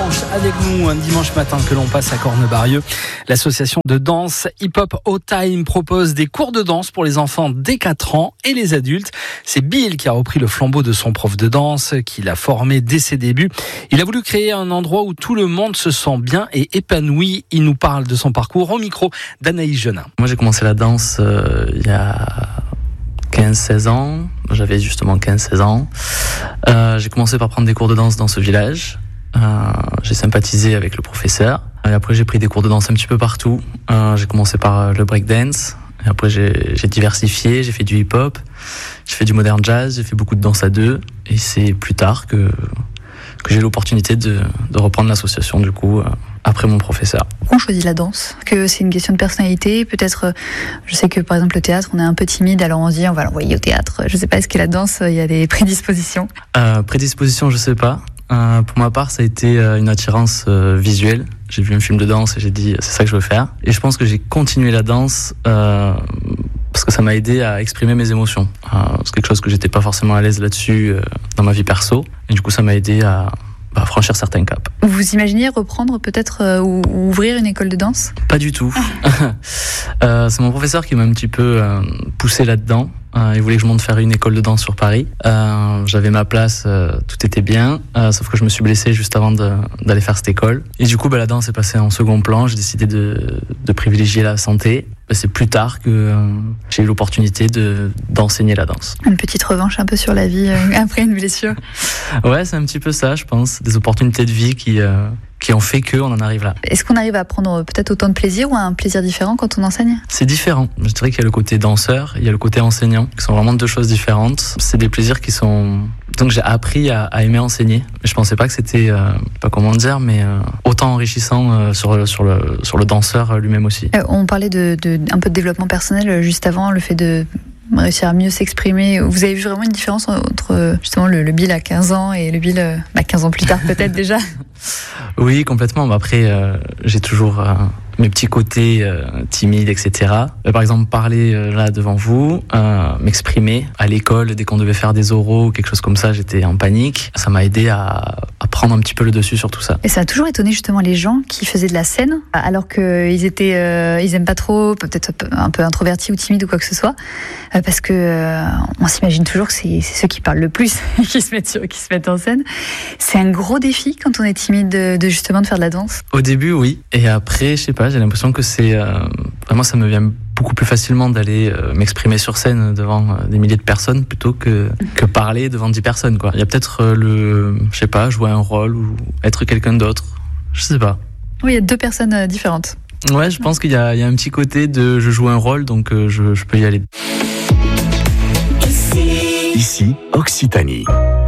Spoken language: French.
dimanche avec nous, un dimanche matin que l'on passe à Cornebarieux. L'association de danse Hip Hop All Time propose des cours de danse pour les enfants dès 4 ans et les adultes. C'est Bill qui a repris le flambeau de son prof de danse, qui l'a formé dès ses débuts. Il a voulu créer un endroit où tout le monde se sent bien et épanoui. Il nous parle de son parcours au micro d'Anaïs Genin. Moi j'ai commencé la danse il y a 15-16 ans, j'avais justement 15-16 ans. J'ai commencé par prendre des cours de danse dans ce village. J'ai sympathisé avec le professeur. Et après j'ai pris des cours de danse un petit peu partout. J'ai commencé par le breakdance. Et après j'ai diversifié, j'ai fait du hip-hop, j'ai fait du modern jazz, j'ai fait beaucoup de danse à deux. Et c'est plus tard que j'ai eu l'opportunité de reprendre l'association du coup après mon professeur. Pourquoi on choisit la danse? Que c'est une question de personnalité, peut-être. Je sais que par exemple le théâtre, on est un peu timide, alors on se dit on va l'envoyer au théâtre. Je sais pas, est-ce que la danse, il y a des prédispositions? Prédisposition, je sais pas. Pour ma part, ça a été une attirance visuelle. J'ai vu un film de danse et j'ai dit c'est ça que je veux faire. Et je pense que j'ai continué la danse parce que ça m'a aidé à exprimer mes émotions. C'est quelque chose que j'étais pas forcément à l'aise là-dessus dans ma vie perso. Et du coup, ça m'a aidé à franchir certains caps. Vous imaginez reprendre peut-être ou ouvrir une école de danse? Pas du tout. C'est mon professeur qui m'a un petit peu poussé là-dedans. Il voulait que je monte faire une école de danse sur Paris. J'avais ma place, tout était bien, sauf que je me suis blessé juste avant d'aller faire cette école. Et du coup, la danse est passée en second plan. J'ai décidé de privilégier la santé. C'est plus tard que j'ai eu l'opportunité d'enseigner la danse. Une petite revanche un peu sur la vie après une blessure. Ouais, c'est un petit peu ça, je pense. Des opportunités de vie qui ont fait qu'on en arrive là. Est-ce qu'on arrive à prendre peut-être autant de plaisir ou un plaisir différent quand on enseigne? C'est différent. Je dirais qu'il y a le côté danseur, il y a le côté enseignant, qui sont vraiment deux choses différentes. C'est des plaisirs qui sont... Donc j'ai appris à aimer enseigner. Je pensais pas que c'était, pas comment dire, mais autant enrichissant sur le danseur lui-même aussi. On parlait un peu de développement personnel juste avant, le fait de réussir à mieux s'exprimer. Vous avez vu vraiment une différence entre justement le Bill à 15 ans et le Bill 15 ans plus tard peut-être déjà? Oui, complètement. Après, j'ai toujours mes petits côtés timides, etc. Par exemple, parler là devant vous, m'exprimer à l'école, dès qu'on devait faire des oraux, quelque chose comme ça, j'étais en panique. Ça m'a aidé à prendre un petit peu le dessus sur tout ça. Et ça a toujours étonné justement les gens qui faisaient de la scène, alors qu'ils étaient, ils aiment pas trop, peut-être un peu introvertis ou timides ou quoi que ce soit, parce que on s'imagine toujours que c'est ceux qui parlent le plus qui se mettent en scène. C'est un gros défi quand on est timide de justement de faire de la danse. Au début, oui. Et après, je sais pas, j'ai l'impression que c'est vraiment ça me vient beaucoup plus facilement d'aller m'exprimer sur scène devant des milliers de personnes plutôt que parler devant 10 personnes, quoi. Il y a peut-être je sais pas, jouer un rôle ou être quelqu'un d'autre. Je sais pas. Oui, il y a deux personnes différentes. Ouais, je pense qu'il y a un petit côté de je joue un rôle, donc je peux y aller. Ici, Occitanie.